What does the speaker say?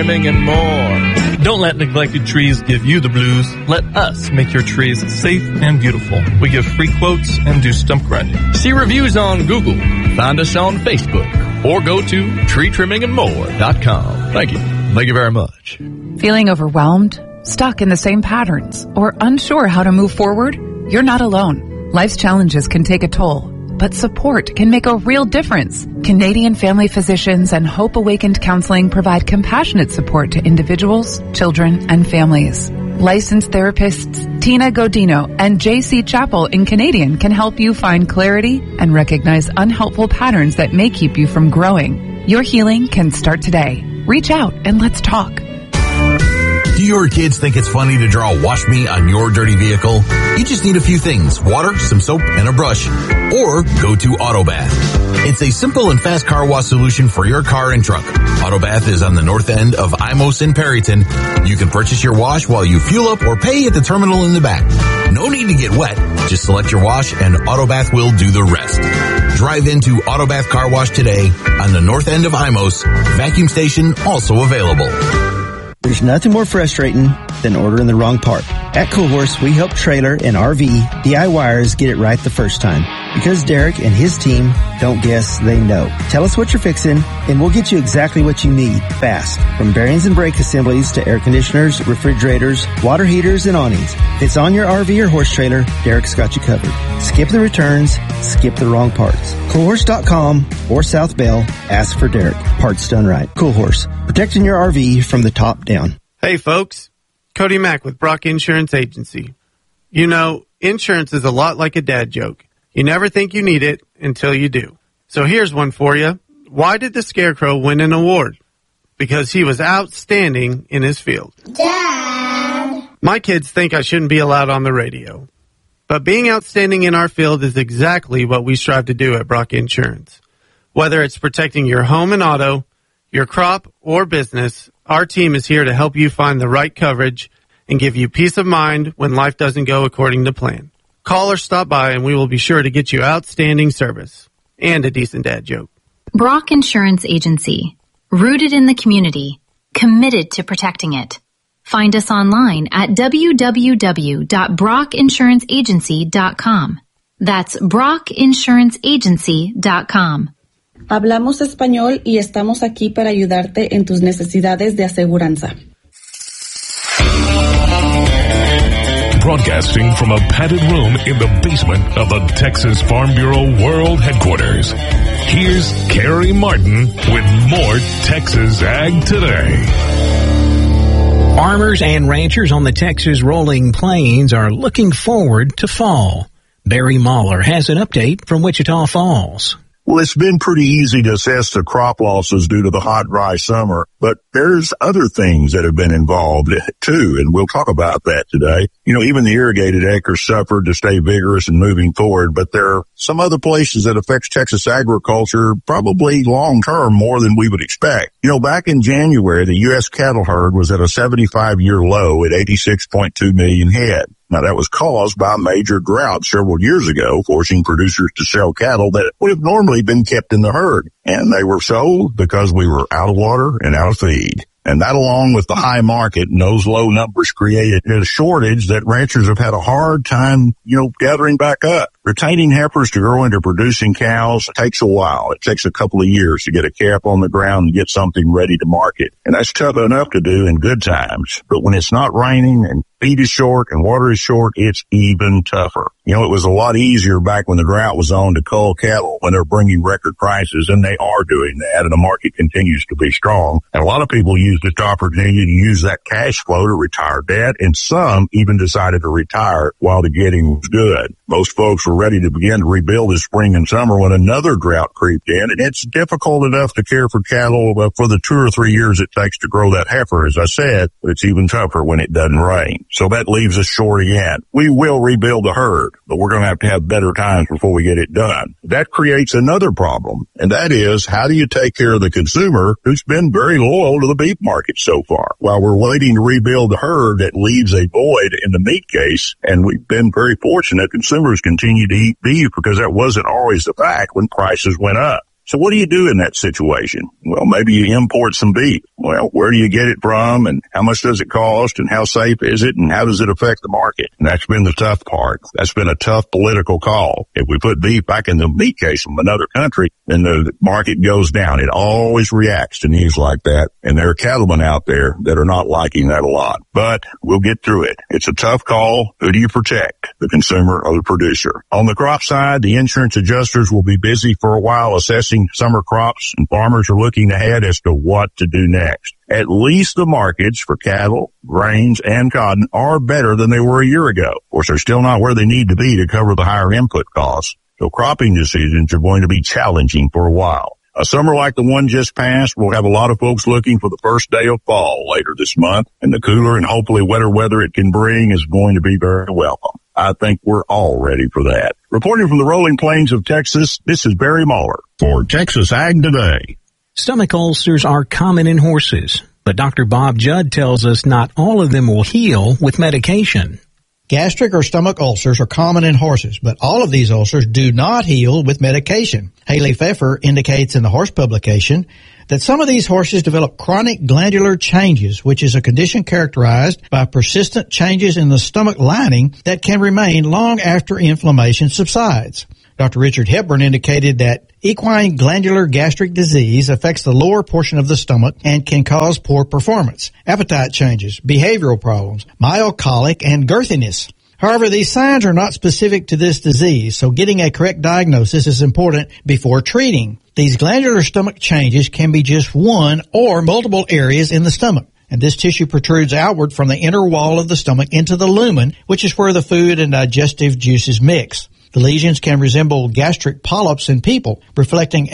trimming and more. Don't let neglected trees give you the blues. Let us make your trees safe and beautiful. We give free quotes and do stump grinding. See reviews on Google. Find us on Facebook. Or go to treetrimmingandmore.com. Thank you. Thank you very much. Feeling overwhelmed? Stuck in the same patterns? Or unsure how to move forward? You're not alone. Life's challenges can take a toll, but support can make a real difference. Canadian Family Physicians and Hope Awakened Counseling provide compassionate support to individuals, children, and families. Licensed therapists Tina Godino and J.C. Chappell in Canadian can help you find clarity and recognize unhelpful patterns that may keep you from growing. Your healing can start today. Reach out and let's talk. Do your kids think it's funny to draw wash me on your dirty vehicle? You just need a few things: water, some soap, and a brush. Or go to Autobath. It's a simple and fast car wash solution for your car and truck. Autobath is on the north end of Imos in Perryton. You can purchase your wash while you fuel up or pay at the terminal in the back. No need to get wet. Just select your wash and Autobath will do the rest. Drive into Autobath Car Wash today on the north end of Imos. Vacuum station also available. There's nothing more frustrating than ordering the wrong part. At Cool Horse, we help trailer and RV DIYers get it right the first time. Because Derek and his team don't guess, they know. Tell us what you're fixing, and we'll get you exactly what you need, fast. From bearings and brake assemblies to air conditioners, refrigerators, water heaters, and awnings. If it's on your RV or horse trailer, Derek's got you covered. Skip the returns, skip the wrong parts. CoolHorse.com or South Bell, ask for Derek. Parts done right. Cool Horse, protecting your RV from the top down. Hey folks, Cody Mack with Brock Insurance Agency. You know, insurance is a lot like a dad joke. You never think you need it until you do. So here's one for you. Why did the Scarecrow win an award? Because he was outstanding in his field. Dad! My kids think I shouldn't be allowed on the radio. But being outstanding in our field is exactly what we strive to do at Brock Insurance. Whether it's protecting your home and auto, your crop, or business, our team is here to help you find the right coverage and give you peace of mind when life doesn't go according to plan. Call or stop by and we will be sure to get you outstanding service and a decent dad joke. Brock Insurance Agency. Rooted in the community. Committed to protecting it. Find us online at www.brockinsuranceagency.com. That's brockinsuranceagency.com. Hablamos español y estamos aquí para ayudarte en tus necesidades de aseguranza. Broadcasting from a padded room in the basement of the Texas Farm Bureau World Headquarters. Here's Carrie Martin with more Texas Ag Today. Farmers and ranchers on the Texas rolling plains are looking forward to fall. Barry Mahler has an update from Wichita Falls. Well, it's been pretty easy to assess the crop losses due to the hot, dry summer, but there's other things that have been involved too, and we'll talk about that today. You know, even the irrigated acres suffered to stay vigorous and moving forward, but there are some other places that affects Texas agriculture probably long term more than we would expect. You know, back in January, the U.S. cattle herd was at a 75-year low at 86.2 million head. Now, that was caused by a major drought several years ago, forcing producers to sell cattle that would have normally been kept in the herd. And they were sold because we were out of water and out of feed. And that, along with the high market and those low numbers, created a shortage that ranchers have had a hard time, gathering back up. Retaining heifers to grow into producing cows takes a while. It takes a couple of years to get a calf on the ground and get something ready to market. And that's tough enough to do in good times. But when it's not raining and feed is short and water is short, it's even tougher. It was a lot easier back when the drought was on to cull cattle when they're bringing record prices, and they are doing that, and the market continues to be strong. And a lot of people use this opportunity to use that cash flow to retire debt, and some even decided to retire while the getting was good. Most folks were ready to begin to rebuild this spring and summer when another drought creeped in, and it's difficult enough to care for cattle for the 2 or 3 years it takes to grow that heifer, as I said, but it's even tougher when it doesn't rain. So that leaves us short again. We will rebuild the herd, but we're going to have better times before we get it done. That creates another problem, and that is, how do you take care of the consumer who's been very loyal to the beef market so far? While we're waiting to rebuild the herd, that leaves a void in the meat case, and we've been very fortunate consumers continue to eat beef because that wasn't always the fact when prices went up. So what do you do in that situation? Well, maybe you import some beef. Well, where do you get it from, and how much does it cost, and how safe is it, and how does it affect the market? And that's been the tough part. That's been a tough political call. If we put beef back in the meat case from another country, then the market goes down. It always reacts to news like that, and there are cattlemen out there that are not liking that a lot. But we'll get through it. It's a tough call. Who do you protect, the consumer or the producer? On the crop side, the insurance adjusters will be busy for a while assessing summer crops, and farmers are looking ahead as to what to do next. At least the markets for cattle, grains, and cotton are better than they were a year ago. Of course, they're still not where they need to be to cover the higher input costs, so cropping decisions are going to be challenging for a while. A summer like the one just passed will have a lot of folks looking for the first day of fall later this month, and the cooler and hopefully wetter weather it can bring is going to be very welcome. I think we're all ready for that. Reporting from the rolling plains of Texas, this is Barry Mahler for Texas Ag Today. Stomach ulcers are common in horses, but Dr. Bob Judd tells us not all of them will heal with medication. Gastric or stomach ulcers are common in horses, but all of these ulcers do not heal with medication. Haley Pfeffer indicates in the Horse publication that some of these horses develop chronic glandular changes, which is a condition characterized by persistent changes in the stomach lining that can remain long after inflammation subsides. Dr. Richard Hepburn indicated that equine glandular gastric disease affects the lower portion of the stomach and can cause poor performance, appetite changes, behavioral problems, mild colic, and girthiness. However, these signs are not specific to this disease, so getting a correct diagnosis is important before treating. These glandular stomach changes can be just one or multiple areas in the stomach, and this tissue protrudes outward from the inner wall of the stomach into the lumen, which is where the food and digestive juices mix. The lesions can resemble gastric polyps in people, reflecting